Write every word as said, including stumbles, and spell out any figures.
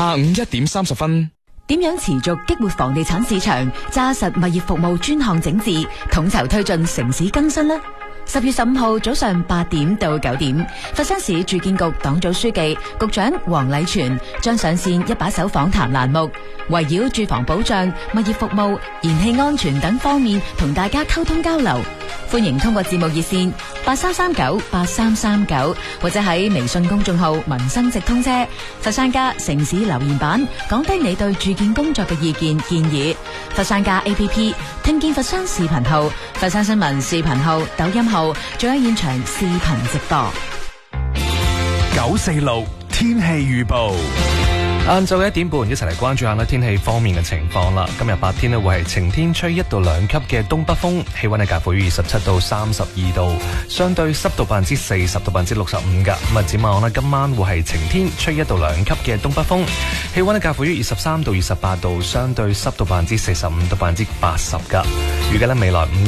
下午一點三十分。 點樣持續激活房地產市場，紮實物業服務專項整治，統籌推進城市更新呢？十月十五號早上八點到九點，佛山市住建局黨組書記、局長黃禮全將上線一把手訪談欄目，圍繞住房保障、物業服務、燃氣安全等方面同大家溝通交流。歡迎通過節目熱線八三三九八三三九，或者喺微信公眾號民生直通車、佛山家城市留言板講低你對住建工作嘅意見建議。佛山家 A P P、聽見佛山視頻號、佛山新聞視頻號、抖音號，仲有現場視頻直播。 九四六天氣預報。晏晝嘅一點半，一齊嚟關注下咧天氣方面嘅情況啦。今日白天咧會係晴天，吹一到兩級嘅東北風，氣溫係介乎於二十七到三十二度，相對濕度百分之四十到百分之六十五噶。咁啊，展望咧今晚會係晴天，吹一到兩級嘅東北風，氣溫係介乎於二十三到二十八度，相對濕度百分之四十五到百分之八十噶。預計咧未來五